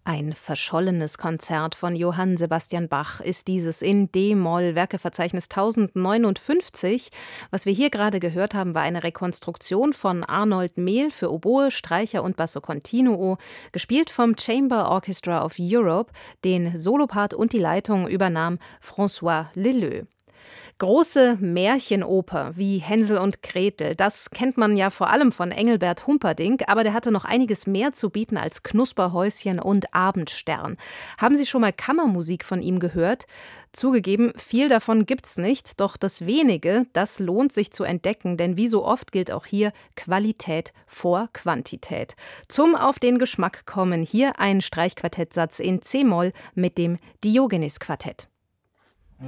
Ein verschollenes Konzert von Johann Sebastian Bach ist dieses in d-Moll, Werkeverzeichnis 1059. Was wir hier gerade gehört haben, war eine Rekonstruktion von Arnold Mehl für Oboe, Streicher und Basso Continuo, gespielt vom Chamber Orchestra of Europe. Den Solopart und die Leitung übernahm François Leleux. Große Märchenoper wie Hänsel und Gretel, das kennt man ja vor allem von Engelbert Humperdinck, aber der hatte noch einiges mehr zu bieten als Knusperhäuschen und Abendstern. Haben Sie schon mal Kammermusik von ihm gehört? Zugegeben, viel davon gibt's nicht, doch das wenige, das lohnt sich zu entdecken, denn wie so oft gilt auch hier Qualität vor Quantität. Zum auf den Geschmack kommen hier ein Streichquartettsatz in c-Moll mit dem Diogenes-Quartett.